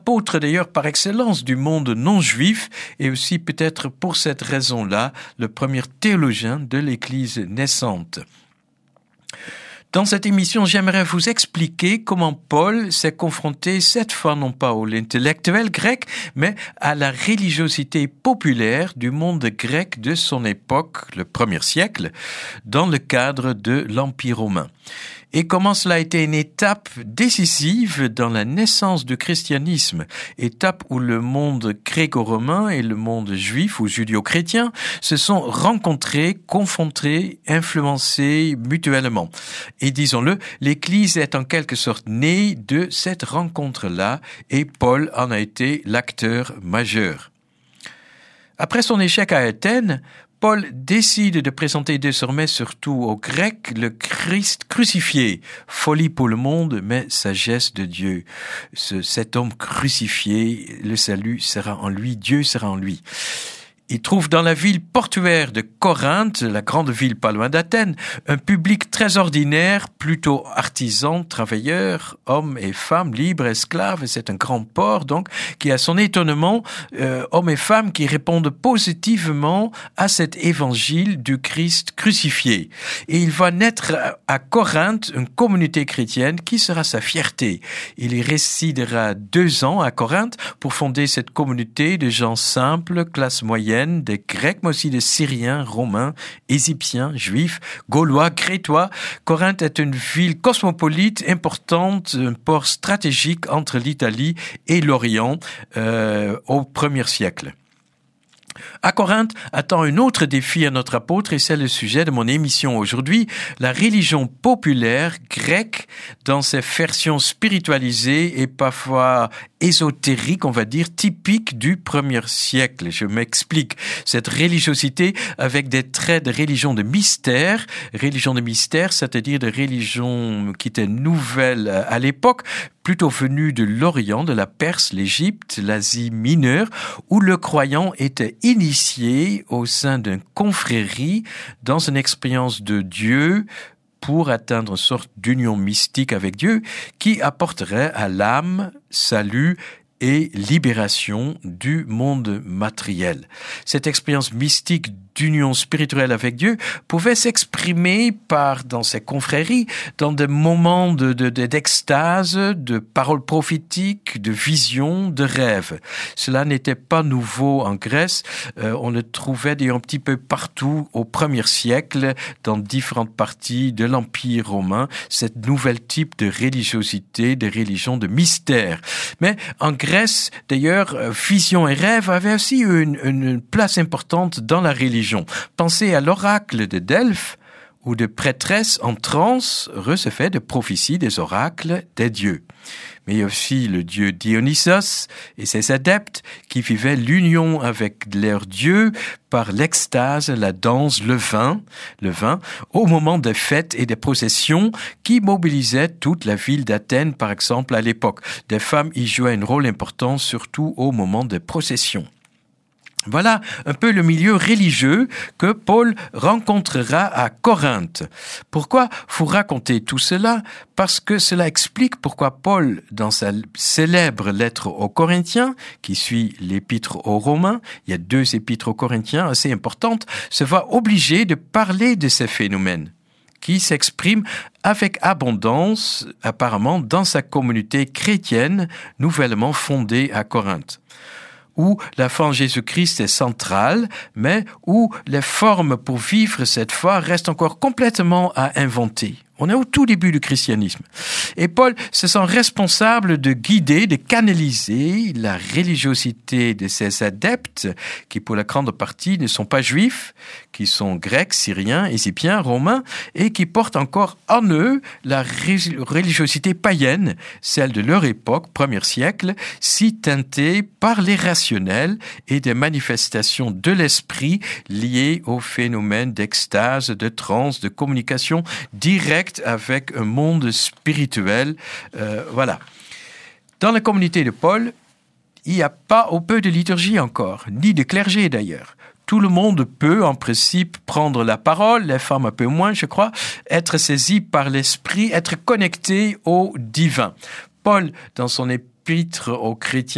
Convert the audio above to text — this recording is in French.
apôtre d'ailleurs par excellence du monde non juif et aussi peut-être pour cette raison-là le premier théologien de l'Église naissante. Dans cette émission, j'aimerais vous expliquer comment Paul s'est confronté cette fois non pas à l'intellectuel grec, mais à la religiosité populaire du monde grec de son époque, le 1er siècle, dans le cadre de l'Empire romain. Et comment cela a été une étape décisive dans la naissance du christianisme, étape où le monde gréco-romain et le monde juif ou judéo-chrétien se sont rencontrés, confrontés, influencés mutuellement. Et disons-le, l'Église est en quelque sorte née de cette rencontre-là et Paul en a été l'acteur majeur. Après son échec à Athènes, Paul décide de présenter désormais surtout aux Grecs le Christ crucifié. Folie pour le monde, mais sagesse de Dieu. Cet homme crucifié, le salut sera en lui, Dieu sera en lui. Il trouve dans la ville portuaire de Corinthe, la grande ville pas loin d'Athènes, un public très ordinaire, plutôt artisans, travailleurs, hommes et femmes, libres, esclaves. C'est un grand port, donc, qui a son étonnement, hommes et femmes qui répondent positivement à cet évangile du Christ crucifié. Et il va naître à Corinthe une communauté chrétienne qui sera sa fierté. Il y résidera 2 ans à Corinthe pour fonder cette communauté de gens simples, classe moyenne, des Grecs, mais aussi des Syriens, Romains, Égyptiens, Juifs, Gaulois, Crétois. Corinthe est une ville cosmopolite, importante, un port stratégique entre l'Italie et l'Orient au 1er siècle. À Corinthe attend un autre défi à notre apôtre et c'est le sujet de mon émission aujourd'hui, la religion populaire grecque dans ses versions spiritualisées et parfois ésotériques, on va dire, typiques du 1er siècle. Je m'explique. Cette religiosité avec des traits de religion de mystère, c'est-à-dire de religion qui était nouvelle à l'époque, plutôt venue de l'Orient, de la Perse, l'Égypte, l'Asie mineure, où le croyant était initié au sein d'une confrérie dans une expérience de Dieu pour atteindre une sorte d'union mystique avec Dieu qui apporterait à l'âme salut et libération du monde matériel. Cette expérience mystique d'union spirituelle avec Dieu pouvait s'exprimer dans ces confréries, dans des moments d'extase, de paroles prophétiques, de visions, de rêves. Cela n'était pas nouveau en Grèce. On le trouvait d'ailleurs un petit peu partout au 1er siècle, dans différentes parties de l'Empire romain, cette nouvelle type de religiosité, de religion de mystère. Mais en Grèce, d'ailleurs, vision et rêve avaient aussi une place importante dans la religion. Pensez à l'oracle de Delphes, où de prêtresses en transe recevaient de prophéties des oracles des dieux. Mais il y a aussi le dieu Dionysos et ses adeptes qui vivaient l'union avec leur dieu par l'extase, la danse, le vin, au moment des fêtes et des processions qui mobilisaient toute la ville d'Athènes, par exemple, à l'époque. Des femmes y jouaient un rôle important, surtout au moment des processions. Voilà un peu le milieu religieux que Paul rencontrera à Corinthe. Pourquoi vous raconter tout cela? Parce que cela explique pourquoi Paul, dans sa célèbre lettre aux Corinthiens, qui suit l'épître aux Romains, il y a 2 épîtres aux Corinthiens assez importantes, se voit obligé de parler de ces phénomènes qui s'expriment avec abondance, apparemment, dans sa communauté chrétienne nouvellement fondée à Corinthe, où la foi en Jésus-Christ est centrale, mais où les formes pour vivre cette foi restent encore complètement à inventer. On est au tout début du christianisme. Et Paul se sent responsable de guider, de canaliser la religiosité de ses adeptes, qui pour la grande partie ne sont pas juifs, qui sont grecs, syriens, égyptiens, romains, et qui portent encore en eux la religiosité païenne, celle de leur époque, 1er siècle, si teintée par l'irrationnel et des manifestations de l'esprit liées au phénomène d'extase, de transe, de communication directe avec un monde spirituel. Voilà. Dans la communauté de Paul, il n'y a pas ou peu de liturgie encore, ni de clergé d'ailleurs. Tout le monde peut, en principe, prendre la parole, les femmes un peu moins, je crois, être saisies par l'esprit, être connectées au divin. Paul, dans son épître aux chrétiens,